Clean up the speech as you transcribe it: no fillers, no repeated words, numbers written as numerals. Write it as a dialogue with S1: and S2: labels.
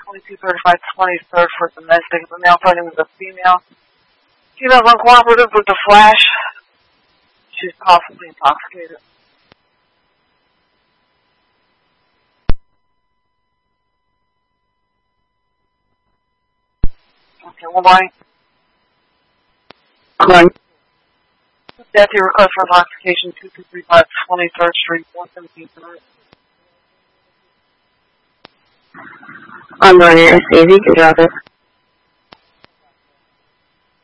S1: 2235 23rd for domestic. The male fighting with a female. Female's uncooperative with the flash. She's possibly intoxicated. Okay, well, bye.
S2: One.
S1: Deputy request for intoxication 2235 23rd Street, 117.
S2: I'm going to receive. You can drop it.